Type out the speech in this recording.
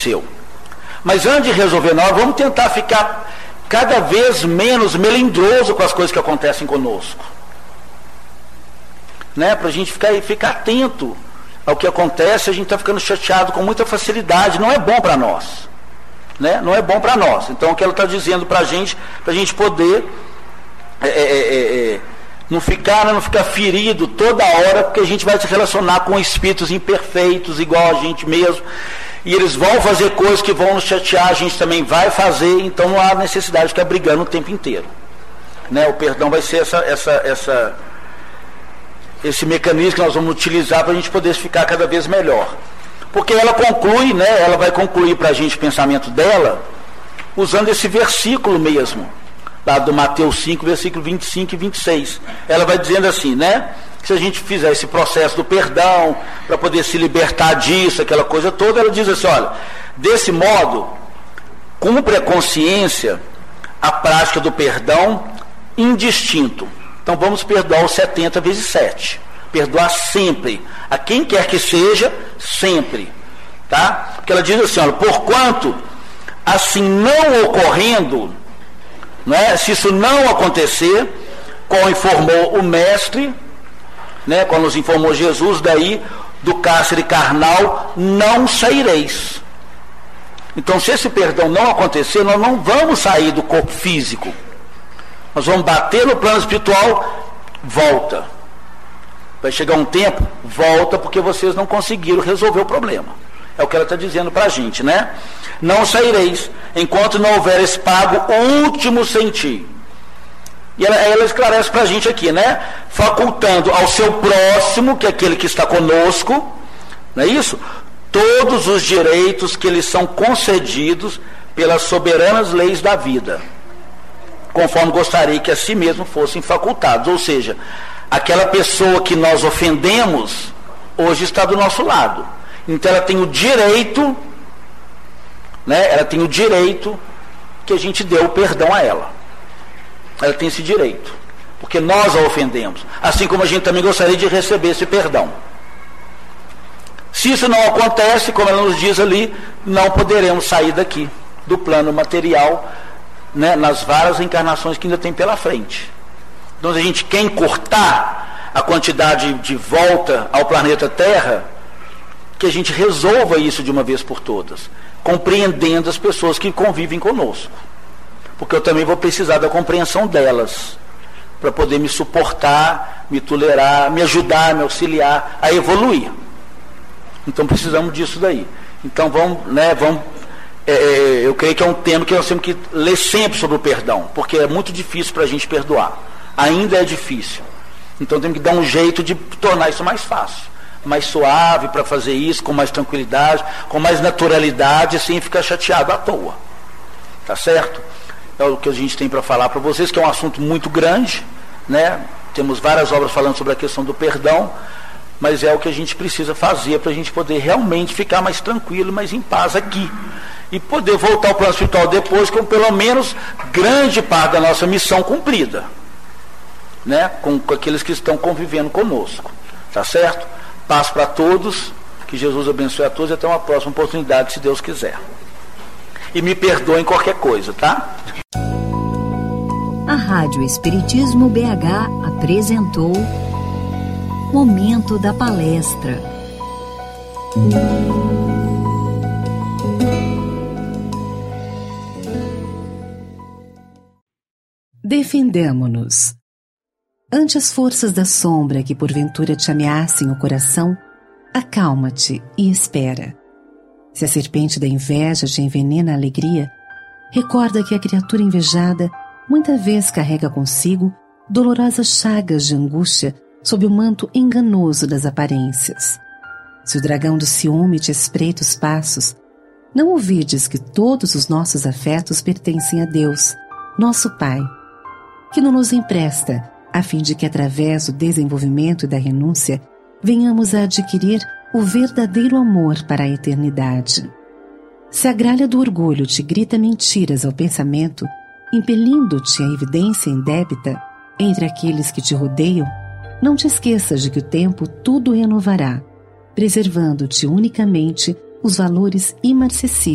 Mas antes de resolver nós, vamos tentar ficar cada vez menos melindroso com as coisas que acontecem conosco. Né? Para a gente ficar atento ao que acontece, a gente está ficando chateado com muita facilidade, não é bom para nós. Né? Não é bom para nós. Então o que ela está dizendo para a gente poder não ficar ferido toda hora, porque a gente vai se relacionar com espíritos imperfeitos, igual a gente mesmo, e eles vão fazer coisas que vão nos chatear, a gente também vai fazer, então não há necessidade de ficar brigando o tempo inteiro. Né? O perdão vai ser esse mecanismo que nós vamos utilizar para a gente poder ficar cada vez melhor. Porque ela conclui, né, ela vai concluir para a gente o pensamento dela, usando esse versículo mesmo, lá do Mateus 5, versículo 25 e 26. Ela vai dizendo assim, né, que se a gente fizer esse processo do perdão, para poder se libertar disso, aquela coisa toda, ela diz assim, olha, desse modo, cumpre a consciência a prática do perdão indistinto. Então vamos perdoar os 70 vezes 7. Perdoar sempre, a quem quer que seja, sempre, tá? Porque ela diz assim, olha, porquanto assim não ocorrendo, né, se isso não acontecer, como informou o mestre, né, como nos informou Jesus, daí do cárcere carnal não saireis. Então, se esse perdão não acontecer, nós não vamos sair do corpo físico, nós vamos bater no plano espiritual, volta. Vai chegar um tempo, volta, porque vocês não conseguiram resolver o problema. É o que ela está dizendo para a gente, né? Não saireis, enquanto não houveres pago o último sentir. E ela esclarece para a gente aqui, né? Facultando ao seu próximo, que é aquele que está conosco, não é isso? Todos os direitos que lhes são concedidos pelas soberanas leis da vida, conforme gostaria que a si mesmo fossem facultados. Ou seja, aquela pessoa que nós ofendemos, hoje está do nosso lado. Então ela tem o direito, né? Ela tem o direito que a gente deu o perdão a ela. Ela tem esse direito, porque nós a ofendemos. Assim como a gente também gostaria de receber esse perdão. Se isso não acontece, como ela nos diz ali, não poderemos sair daqui, do plano material, né? Nas várias encarnações que ainda tem pela frente. Então, se a gente quer encurtar a quantidade de volta ao planeta Terra, que a gente resolva isso de uma vez por todas, compreendendo as pessoas que convivem conosco. Porque eu também vou precisar da compreensão delas, para poder me suportar, me tolerar, me ajudar, me auxiliar a evoluir. Então, precisamos disso daí. Então, eu creio que é um tema que nós temos que ler sempre sobre o perdão, porque é muito difícil para a gente perdoar. Ainda é difícil. Então temos que dar um jeito de tornar isso mais fácil, mais suave, para fazer isso com mais tranquilidade, com mais naturalidade, sem ficar chateado à toa. Tá certo? É o que a gente tem para falar para vocês, que é um assunto muito grande, né? Temos várias obras falando sobre a questão do perdão, mas é o que a gente precisa fazer para a gente poder realmente ficar mais tranquilo, mais em paz aqui. E poder voltar ao plano espiritual depois com pelo menos grande parte da nossa missão cumprida. Né? Com aqueles que estão convivendo conosco, tá certo? Paz para todos, que Jesus abençoe a todos e até uma próxima oportunidade, se Deus quiser. E me perdoem qualquer coisa, tá? A Rádio Espiritismo BH apresentou Momento da Palestra. Defendamo-nos. Ante as forças da sombra que porventura te ameacem o coração, acalma-te e espera. Se a serpente da inveja te envenena a alegria, recorda que a criatura invejada muita vez carrega consigo dolorosas chagas de angústia sob o manto enganoso das aparências. Se o dragão do ciúme te espreita os passos, não ouvides que todos os nossos afetos pertencem a Deus, nosso Pai, que não nos empresta, a fim de que, através do desenvolvimento e da renúncia, venhamos a adquirir o verdadeiro amor para a eternidade. Se a gralha do orgulho te grita mentiras ao pensamento, impelindo-te à evidência indébita entre aqueles que te rodeiam, não te esqueças de que o tempo tudo renovará, preservando-te unicamente os valores imarcessíveis